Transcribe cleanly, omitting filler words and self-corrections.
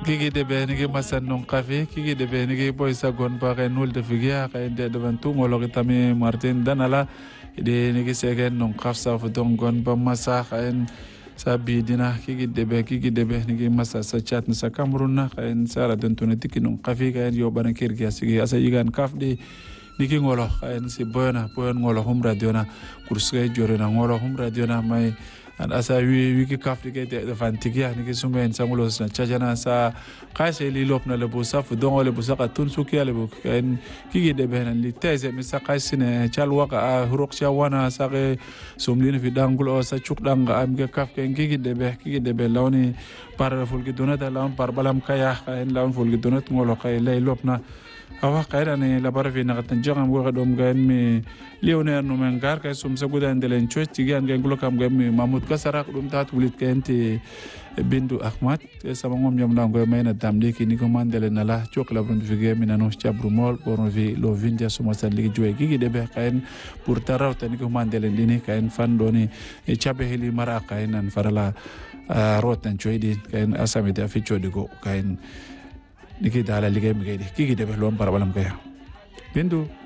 Gigi de benigi masan non cafe kigi de benigi boy sagon ba kay nul de figia kay de devantu ngolo kitami Martin Danala de nigi segen non kafsa fu dongon ba masa kay sabi dina kigi de be nigi masa sa chat sa Cameroon kay sara dentune tiki non cafe kay yo bana kirgi asigi asa yigan kaf de nigi ngolo kay si boyon ngolo hum radio na kurske jore na ngolo hum radio na may an asa wiki kaf de vantigia nigi sumen sangulo na chajana sa kaise li lop na lebu sa fu dongo lebu sa katun suki lebu kan kigi de benan li teze mi sa kaise ne chalwa ka hurok cha wana sa ke somlin fi dangulo sa chuk danga am ge kaf ken kigi de be lawni par fulgi donata lawn par balam kaya kan lawn fulgi donat ngolo kay lay lop na awa kayra ne la barfi na katan jangam go dom gan mi leoner no mengar kay sum sa gudan delen choch tigan gen gulo kam gam mi mamut kasarak dum tat wulit kenti bindu ahmad sama ngom jam nango mayna damde ki ni ko mandele na la chok la brund fi gemi nano chabru mol bono vi lo vindia suma san ligi joy gigi debe kayen pour taraw tan ko mandele dini kayen fan doni e chabe heli mara kayen an farala rotan joydi kayen asami da fi chodigo kayen niki dala ligay mi kay di kiki debe lom para balam kaya bindu